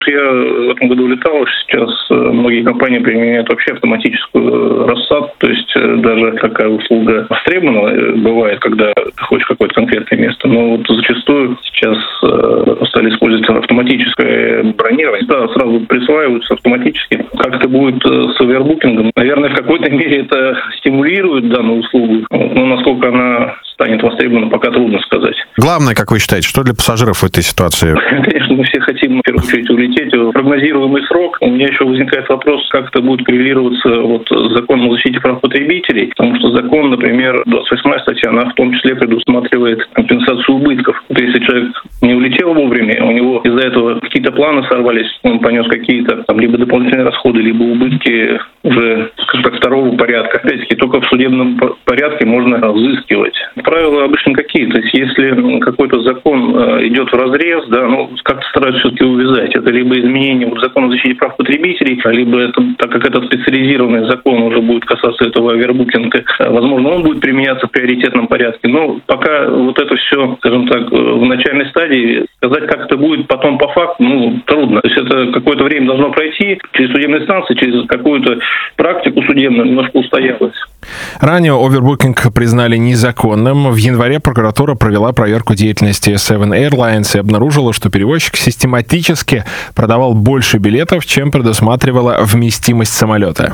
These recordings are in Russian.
Я в этом году летал, сейчас многие компании применяют вообще автоматическую рассадку, то есть даже такая услуга востребована бывает, когда ты хочешь какое-то конкретное место, но вот зачастую сейчас стали использовать автоматическое бронирование. Да, сразу присваиваются автоматически. Как это будет с овербукингом? Наверное, в какой-то мере это стимулирует данную услугу, но насколько она станет востребована, пока трудно сказать. Главное, как вы считаете, что для пассажиров в этой ситуации? Конечно, мы все хотим, в первую очередь, улететь в прогнозируемый срок. У меня еще возникает вопрос, как это будет коррелироваться с законом о защите прав потребителей, потому что закон, например, 28-я статья, она в том числе предусматривает компенсацию убытков. То есть, если человек не улетел вовремя, у него из-за этого какие-то планы сорвались, он понес какие-то либо дополнительные расходы, либо убытки уже, скажем так, второго порядка. Опять-таки, только в судебном порядке можно взыскивать. Правила обычно какие? То есть, если какой-то закон идет вразрез, как-то стараются все-таки увязать. Это либо изменение закона о защите прав потребителей, либо это, так как это специализированный закон уже будет касаться этого овербукинга, возможно, он будет применяться в приоритетном порядке. Но пока вот это все, скажем так, в начальной стадии, сказать, как это будет потом по факту, трудно. То есть это какое-то время должно пройти через судебные инстанции, через какую-то практику судебную, немножко устоялось. Ранее овербукинг признали незаконным. В январе прокуратура провела проверку деятельности Seven Airlines и обнаружила, что перевозчик систематически продавал больше билетов, чем предусматривала вместимость самолета.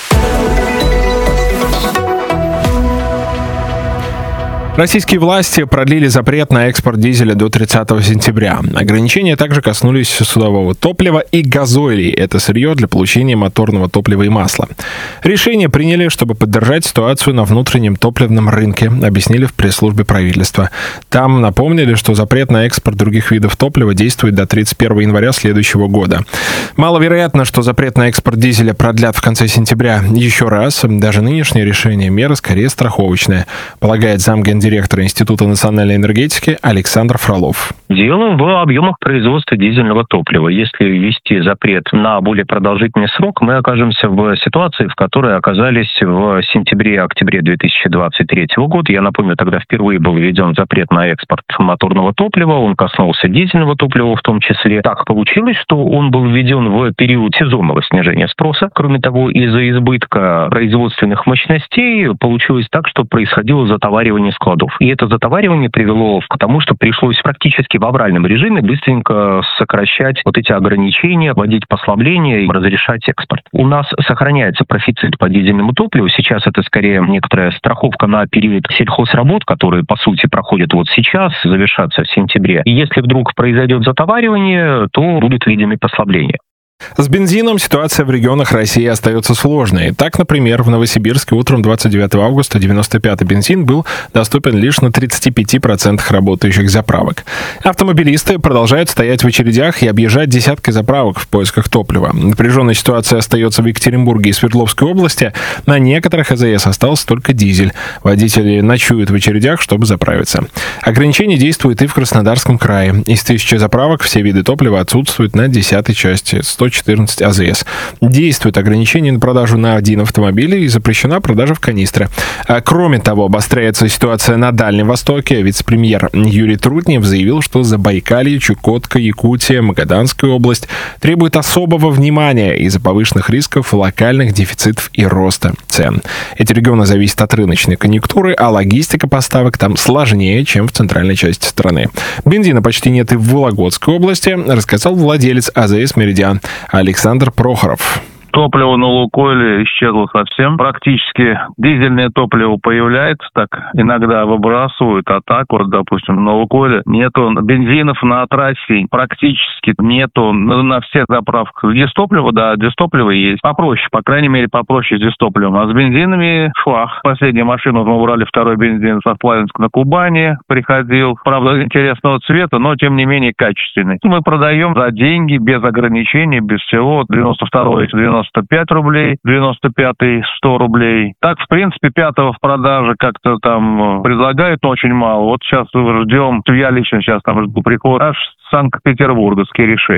Российские власти продлили запрет на экспорт дизеля до 30 сентября. Ограничения также коснулись судового топлива и газоилей. Это сырье для получения моторного топлива и масла. Решение приняли, чтобы поддержать ситуацию на внутреннем топливном рынке, объяснили в пресс-службе правительства. Там напомнили, что запрет на экспорт других видов топлива действует до 31 января следующего года. Маловероятно, что запрет на экспорт дизеля продлят в конце сентября еще раз. Даже нынешнее решение меры скорее страховочное, полагает замгендиректора Института национальной энергетики Александр Фролов. Дело в объемах производства дизельного топлива. Если ввести запрет на более продолжительный срок, мы окажемся в ситуации, в которой оказались в сентябре-октябре 2023 года. Я напомню, тогда впервые был введен запрет на экспорт моторного топлива. Он коснулся дизельного топлива в том числе. Так получилось, что он был введен в период сезонного снижения спроса. Кроме того, из-за избытка производственных мощностей получилось так, что происходило затоваривание складов. И это затоваривание привело к тому, что пришлось практически в авральном режиме быстренько сокращать вот эти ограничения, вводить послабления и разрешать экспорт. У нас сохраняется профицит по дизельному топливу. Сейчас это скорее некоторая страховка на период сельхозработ, которые, по сути, проходят вот сейчас, завершатся в сентябре. И если вдруг произойдет затоваривание, то будут введены послабления. С бензином ситуация в регионах России остается сложной. Так, например, в Новосибирске утром 29 августа 95-й бензин был доступен лишь на 35% работающих заправок. Автомобилисты продолжают стоять в очередях и объезжать десятки заправок в поисках топлива. Напряженная ситуация остается в Екатеринбурге и Свердловской области. На некоторых АЗС остался только дизель. Водители ночуют в очередях, чтобы заправиться. Ограничения действуют и в Краснодарском крае. Из 1000 заправок все виды топлива отсутствуют на 10-й части, 114 АЗС. Действует ограничение на продажу на один автомобиль и запрещена продажа в канистры. Кроме того, обостряется ситуация на Дальнем Востоке. Вице-премьер Юрий Трутнев заявил, что Забайкалье, Чукотка, Якутия, Магаданская область требуют особого внимания из-за повышенных рисков локальных дефицитов и роста цен. Эти регионы зависят от рыночной конъюнктуры, а логистика поставок там сложнее, чем в центральной части страны. Бензина почти нет и в Вологодской области, рассказал владелец АЗС «Меридиан» Александр Прохоров. Топливо на Лукойле исчезло совсем. Практически дизельное топливо появляется, так иногда выбрасывают, а так вот, допустим, на Лукойле нету бензинов на трассе, практически нету на всех заправках. Дистопливо, да, дистопливо есть. Попроще, по крайней мере, попроще с дистопливом. А с бензинами швах. Последнюю машину мы брали второй бензин со Славянска на Кубани, приходил. Правда, интересного цвета, но тем не менее качественный. Мы продаем за деньги, без ограничений, без всего. 92-й, 95 рублей, 95-й 100 рублей. Так, в принципе, 5-го в продаже как-то там предлагают, но очень мало. Вот сейчас ждем, я лично сейчас там жду приход аж с Санкт-Петербурга, с Киришей.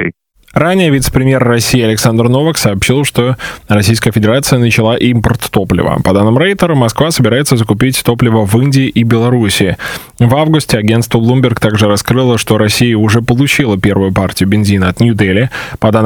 Ранее вице-премьер России Александр Новак сообщил, что Российская Федерация начала импорт топлива. По данным Рейтера, Москва собирается закупить топливо в Индии и Беларуси. В августе агентство Bloomberg также раскрыло, что Россия уже получила первую партию бензина от Нью-Дели. По данным